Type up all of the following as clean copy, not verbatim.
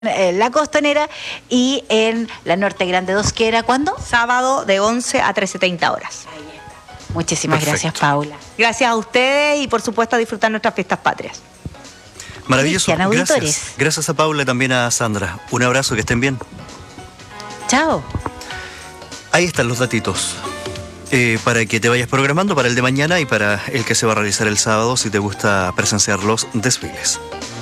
La Costanera y en la Norte Grande 2, que era ¿cuándo? Sábado de 11 a 13:30 horas. Muchísimas Perfecto. gracias, Paula. Gracias a ustedes y por supuesto a disfrutar nuestras fiestas patrias. Maravilloso. Cristian, auditores. Gracias. Gracias a Paula y también a Sandra. Un abrazo, que estén bien. Chao. Ahí están los datitos. Para que te vayas programando para el de mañana y para el que se va a realizar el sábado, si te gusta presenciar los desfiles.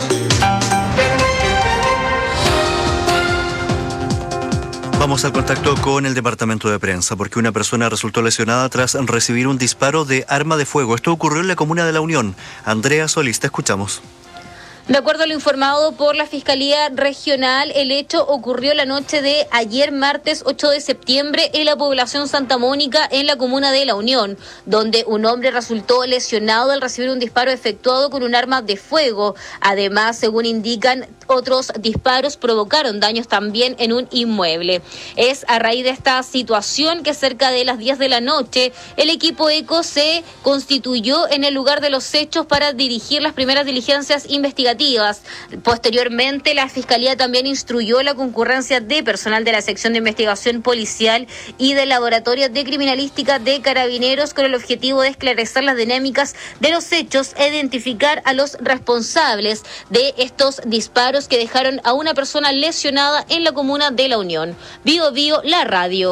Vamos al contacto con el departamento de prensa, porque una persona resultó lesionada tras recibir un disparo de arma de fuego. Esto ocurrió en la comuna de La Unión. Andrea Solís, te escuchamos. De acuerdo a lo informado por la Fiscalía Regional, el hecho ocurrió la noche de ayer, martes 8 de septiembre, en la población Santa Mónica, en la comuna de La Unión, donde un hombre resultó lesionado al recibir un disparo efectuado con un arma de fuego. Además, según indican, otros disparos provocaron daños también en un inmueble. Es a raíz de esta situación que cerca de las 10 de la noche, el equipo ECO se constituyó en el lugar de los hechos para dirigir las primeras diligencias investigativas. Posteriormente, la Fiscalía también instruyó la concurrencia de personal de la Sección de Investigación Policial y del Laboratorio de Criminalística de Carabineros con el objetivo de esclarecer las dinámicas de los hechos e identificar a los responsables de estos disparos que dejaron a una persona lesionada en la comuna de La Unión. Bio Bio, la radio.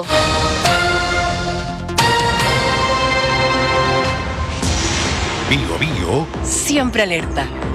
Bio Bio. Siempre alerta.